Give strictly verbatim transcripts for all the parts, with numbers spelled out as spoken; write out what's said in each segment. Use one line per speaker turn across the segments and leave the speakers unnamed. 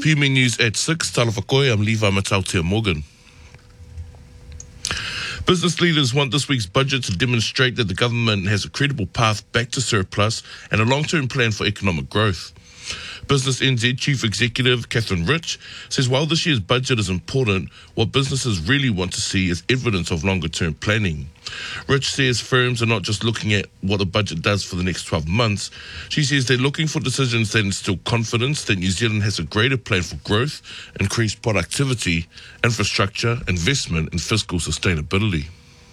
P M A News at six. Tala whakoe, I'm Levi Matautia Morgan. Business leaders want this week's budget to demonstrate that the government has a credible path back to surplus and a long-term plan for economic growth. Business N Z Chief Executive Catherine Rich says while this year's budget is important, what businesses really want to see is evidence of longer-term planning. Rich says firms are not just looking at what the budget does for the next twelve months. She says they're looking for decisions that instill confidence that New Zealand has a greater plan for growth, increased productivity, infrastructure, investment and fiscal sustainability.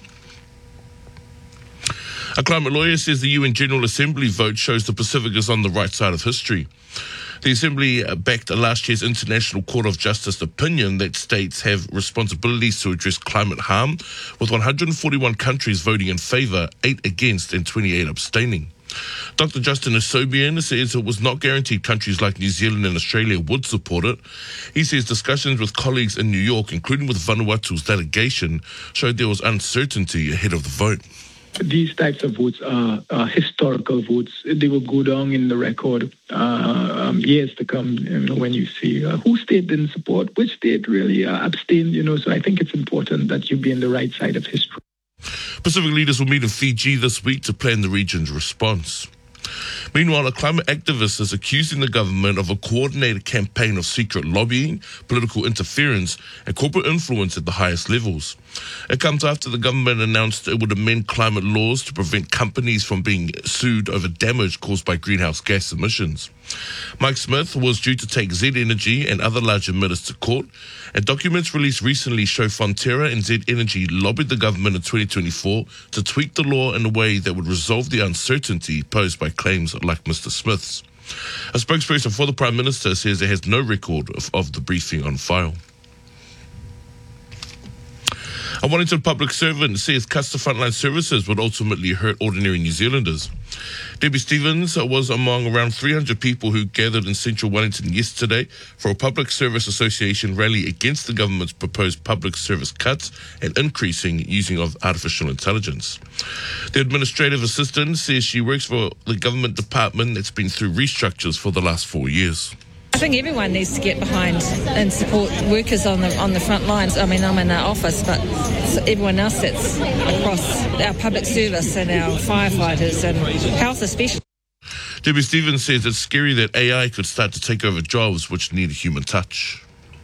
A climate lawyer says the U N General Assembly vote shows the Pacific is on the right side of history. The Assembly backed last year's International Court of Justice opinion that states have responsibilities to address climate harm, with one hundred forty-one countries voting in favour, eight against and twenty-eight abstaining. Doctor Justin Asobian says it was not guaranteed countries like New Zealand and Australia would support it. He says discussions with colleagues in New York, including with Vanuatu's delegation, showed there was uncertainty ahead of the vote.
These types of votes are, are historical votes. They will go down in the record uh, um, years to come, you know, when you see uh, who state didn't support, which state really uh, abstained, you know. So I think it's important that you be on the right side of history.
Pacific leaders will meet in Fiji this week to plan the region's response. Meanwhile, a climate activist is accusing the government of a coordinated campaign of secret lobbying, political interference and corporate influence at the highest levels. It comes after the government announced it would amend climate laws to prevent companies from being sued over damage caused by greenhouse gas emissions. Mike Smith was due to take Z Energy and other large emitters to court, and documents released recently show Fonterra and Z Energy lobbied the government in twenty twenty-four to tweak the law in a way that would resolve the uncertainty posed by claims like Mister Smith's. A spokesperson for the Prime Minister says it has no record of, of the briefing on file. A Wellington public servant says cuts to frontline services would ultimately hurt ordinary New Zealanders. Debbie Stevens was among around three hundred people who gathered in central Wellington yesterday for a Public Service Association rally against the government's proposed public service cuts and increasing using of artificial intelligence. The administrative assistant says she works for the government department that's been through restructures for the last four years.
I think everyone needs to get behind and support workers on the on the front lines. I mean, I'm in our office, but everyone else that's across our public service and our firefighters and health especially.
Debbie Stevens says it's scary that A I could start to take over jobs which need a human touch.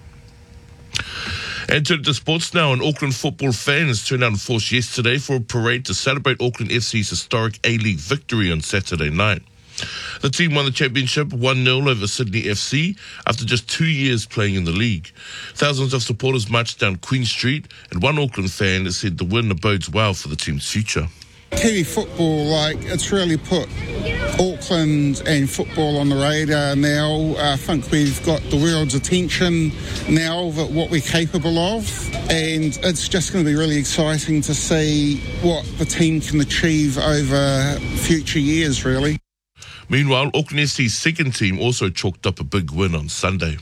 And to the sports now, and Auckland football fans turned out in force yesterday for a parade to celebrate Auckland F C's historic A-League victory on Saturday night. The team won the championship one nil over Sydney F C after just two years playing in the league. Thousands of supporters marched down Queen Street, and one Auckland fan said the win bodes well for the team's future.
Kiwi football, like, it's really put Auckland and football on the radar now. I think we've got the world's attention now of what we're capable of, and it's just going to be really exciting to see what the team can achieve over future years, really.
Meanwhile, Auckland F C's second team also chalked up a big win on Sunday.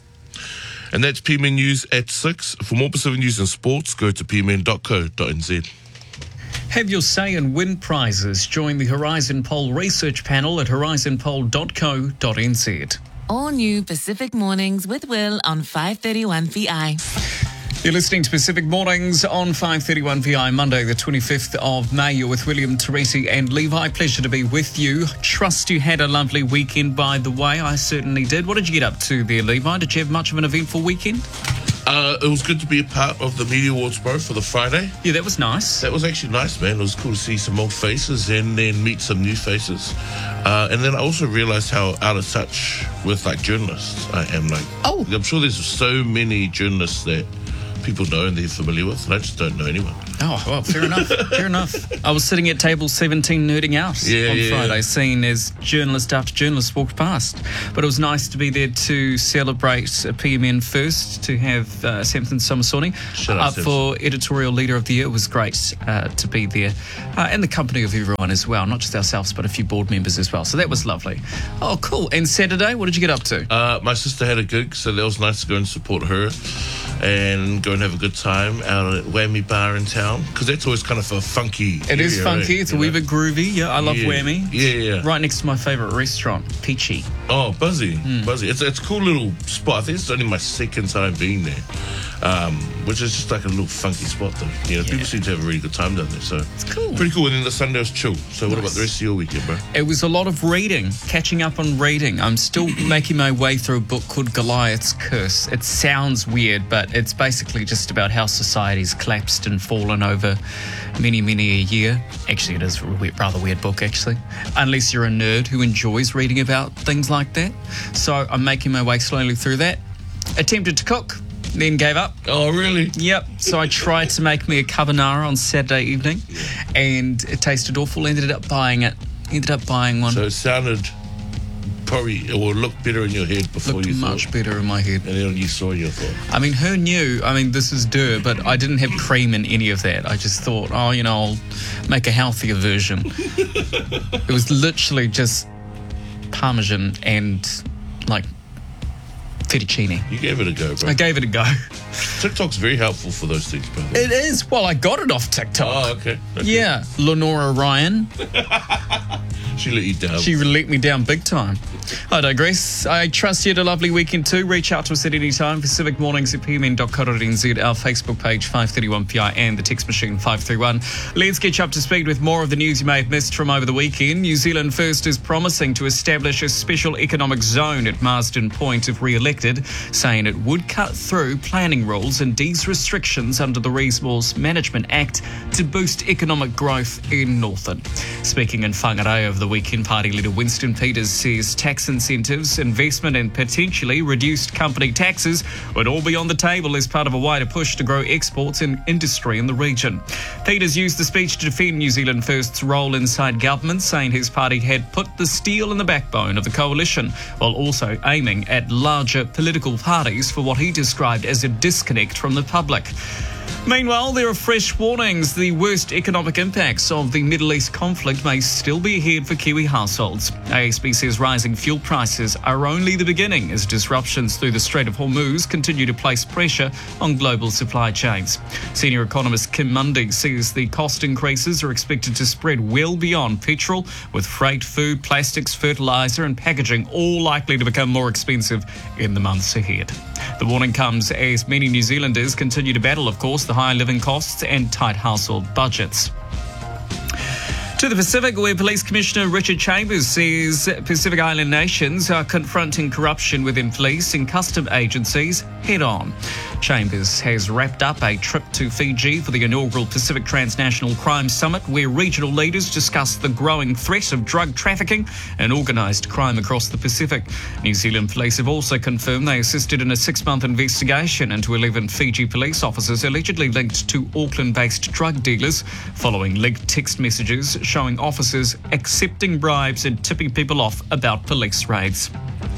And that's P M N News at six. For more Pacific news and sports, go to p m n dot co dot n z.
Have your say and win prizes. Join the Horizon Poll research panel at horizon poll dot co dot n z.
All new Pacific Mornings with Will on five thirty-one V I.
You're listening to Pacific Mornings on five thirty-one V I, Monday the twenty-fifth of May. You're with William, Teresi and Levi. Pleasure to be with you. Trust you had a lovely weekend, by the way. I certainly did. What did you get up to there, Levi? Did you have much of an eventful weekend?
Uh, it was good to be a part of the Media Awards, bro, for the Friday.
Yeah, that was nice.
That was actually nice, man. It was cool to see some old faces and then meet some new faces. Uh, and then I also realized how out of touch with, like, journalists I am. Like,
oh,
I'm sure there's so many journalists that people know and they're familiar with, and I just don't know anyone.
Oh, well, fair enough, fair enough. I was sitting at table seventeen nerding out
yeah,
on
yeah,
Friday,
yeah.
seeing as journalist after journalist walked past. But it was nice to be there to celebrate P M N first, to have uh, Samson Somasoni up
Samson.
for Editorial Leader of the Year. It was great uh, to be there, uh, in the company of everyone as well, not just ourselves, but a few board members as well. So that was lovely. Oh, cool. And Saturday, what did you get up to?
Uh, my sister had a gig, so that was nice to go and support her and go and have a good time out at Whammy Bar in town. Town? Because that's always kind of a funky
It is
area,
funky.
right?
It's
You
a wee
know?
bit groovy. Yeah, I love
Yeah.
Whammy.
Yeah, yeah.
Right next to my favourite restaurant, Peachy.
Oh, Buzzy.
Hmm.
Buzzy. It's, it's a cool little spot. I think it's only my second time being there. Um, which is just like a little funky spot though. You know,
Yeah.
people seem to have a really good time down there. So
It's cool.
pretty cool. And then the Sunday was chill. So what about the rest of your weekend, bro?
It was a lot of reading, catching up on reading. I'm still making my way through a book called Goliath's Curse. It sounds weird, but it's basically just about how society's collapsed and fallen over many, many a year. Actually, it is a we- rather weird book, actually. Unless you're a nerd who enjoys reading about things like that. So I'm making my way slowly through that. Attempted to cook, then gave up.
Oh, really?
Yep. So I tried to make me a carbonara on Saturday evening, and it tasted awful. Ended up buying it. Ended up buying one.
So it sounded probably, or looked better in your head before
Looked
you
much
thought.
better in my head.
And then you saw your thought.
I mean, who knew? I mean, this is duh, but I didn't have cream in any of that. I just thought, oh, you know, I'll make a healthier version. It was literally just Parmesan and, like, fettuccine.
You gave it a go, bro.
I gave it a go.
TikTok's very helpful for those things, by the way.
It is. Well, I got it off TikTok.
Oh, okay. okay.
Yeah. Lenora Ryan.
She let you down.
She let me down big time. I digress. I trust you had a lovely weekend too. Reach out to us at any time. Pacific Mornings at p m n dot co dot n z, our Facebook page five thirty-one P I and the text machine five three one. Let's get you up to speed with more of the news you may have missed from over the weekend. New Zealand First is promising to establish a special economic zone at Marsden Point if re-elected, saying it would cut through planning rules and ease restrictions under the Resource Management Act to boost economic growth in Northern. Speaking in Whangarei over the weekend, party leader Winston Peters says tax incentives, investment and potentially reduced company taxes would all be on the table as part of a wider push to grow exports and industry in the region. Peters used the speech to defend New Zealand First's role inside government, saying his party had put the steel in the backbone of the coalition, while also aiming at larger political parties for what he described as a disconnect from the public. Meanwhile, there are fresh warnings. The worst economic impacts of the Middle East conflict may still be ahead for Kiwi households. A S B says rising fuel prices are only the beginning as disruptions through the Strait of Hormuz continue to place pressure on global supply chains. Senior economist Kim Mundy says the cost increases are expected to spread well beyond petrol, with freight, food, plastics, fertiliser and packaging all likely to become more expensive in the months ahead. The warning comes as many New Zealanders continue to battle, of course, the high living costs and tight household budgets. To the Pacific, where Police Commissioner Richard Chambers says Pacific Island nations are confronting corruption within police and custom agencies head-on. Chambers has wrapped up a trip to Fiji for the inaugural Pacific Transnational Crime Summit, where regional leaders discussed the growing threat of drug trafficking and organised crime across the Pacific. New Zealand police have also confirmed they assisted in a six-month investigation into eleven Fiji police officers allegedly linked to Auckland-based drug dealers, following leaked text messages showing officers accepting bribes and tipping people off about police raids.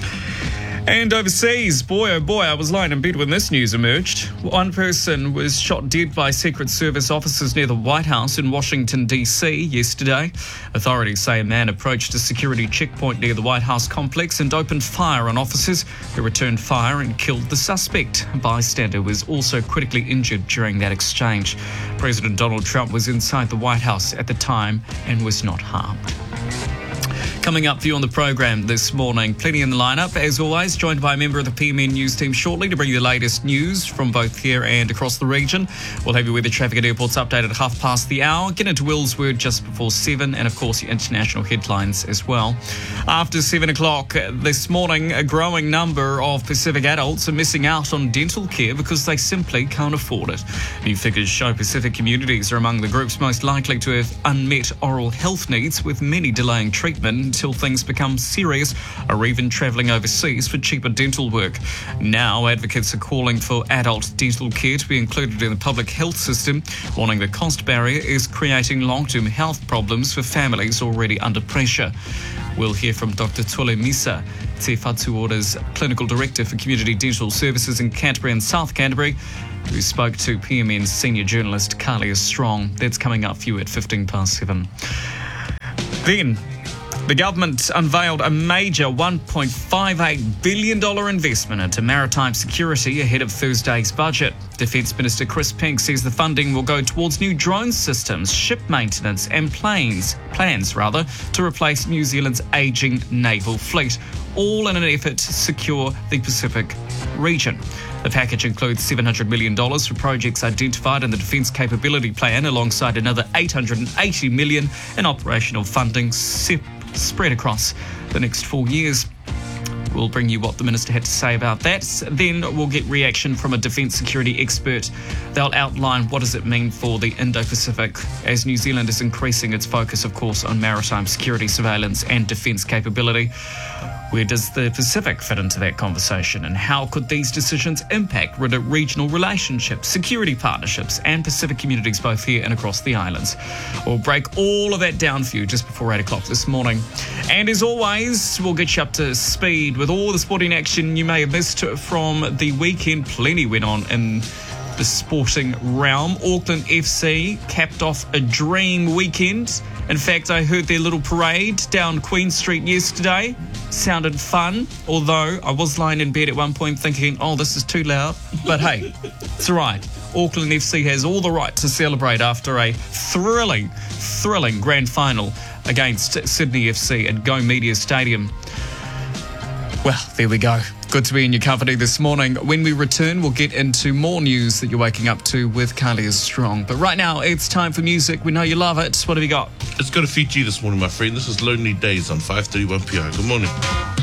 And overseas, boy oh boy, I was lying in bed when this news emerged. One person was shot dead by Secret Service officers near the White House in Washington, D C yesterday. Authorities say a man approached a security checkpoint near the White House complex and opened fire on officers, who returned fire and killed the suspect. A bystander was also critically injured during that exchange. President Donald Trump was inside the White House at the time and was not harmed. Coming up for you on the program this morning, plenty in the lineup. As always, joined by a member of the P M N News team shortly to bring you the latest news from both here and across the region. We'll have you with the traffic at airports updated at half past the hour. Get into Will's Word just before seven, and of course your international headlines as well. After seven o'clock this morning, a growing number of Pacific adults are missing out on dental care because they simply can't afford it. New figures show Pacific communities are among the groups most likely to have unmet oral health needs, with many delaying treatment until things become serious or even travelling overseas for cheaper dental work. Now, advocates are calling for adult dental care to be included in the public health system, warning the cost barrier is creating long-term health problems for families already under pressure. We'll hear from Doctor Tole Misa, Te Whatuora's Clinical Director for Community Dental Services in Canterbury and South Canterbury, who spoke to P M N's senior journalist Kalia Strong. That's coming up for you at fifteen past seven. Then, The government unveiled a major one point five eight billion dollars investment into maritime security ahead of Thursday's budget. Defence Minister Chris Pink says the funding will go towards new drone systems, ship maintenance and planes, plans rather, to replace New Zealand's ageing naval fleet, all in an effort to secure the Pacific region. The package includes seven hundred million dollars for projects identified in the Defence Capability Plan, alongside another eight hundred eighty million dollars in operational funding se- spread across the next four years. We'll bring you what the Minister had to say about that. Then we'll get reaction from a defence security expert. They'll outline what does it mean for the Indo-Pacific as New Zealand is increasing its focus, of course, on maritime security, surveillance and defence capability. Where does the Pacific fit into that conversation, and how could these decisions impact re- regional relationships, security partnerships and Pacific communities both here and across the islands? We'll break all of that down for you just before eight o'clock this morning. And as always, we'll get you up to speed with all the sporting action you may have missed from the weekend. Plenty went on in the sporting realm. Auckland F C capped off a dream weekend. In fact, I heard their little parade down Queen Street yesterday. Sounded fun, although I was lying in bed at one point thinking, oh, this is too loud. But hey, it's all right. Auckland F C has all the right to celebrate after a thrilling, thrilling grand final against Sydney F C at Go Media Stadium. Well, there we go. Good to be in your company this morning. When we return, we'll get into more news that you're waking up to with Carly Strong. But right now, it's time for music. We know you love it. What have you got?
Let's go to Fiji this morning, my friend. This is Lonely Days on five thirty-one P I. Good morning.